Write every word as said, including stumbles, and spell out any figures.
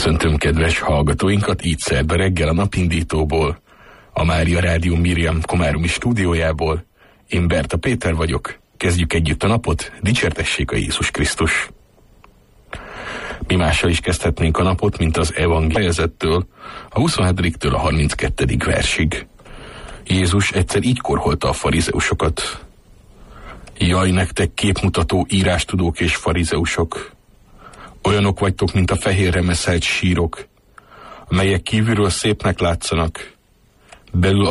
Köszöntöm kedves hallgatóinkat, így szerda reggel a napindítóból, a Mária Rádió Miriam Komáromi stúdiójából. Én Berta Péter vagyok, kezdjük együtt a napot, dicsértessék a Jézus Krisztus. Mi mással is kezdhetnénk a napot, mint az evangéliumettől, a huszonhetediktől a harminckettedik versig. Jézus egyszer így korholta a farizeusokat. Jaj, nektek képmutató írástudók és farizeusok! Olyanok vagytok, mint a fehérre meszelt sírok, amelyek kívülről szépnek látszanak, belül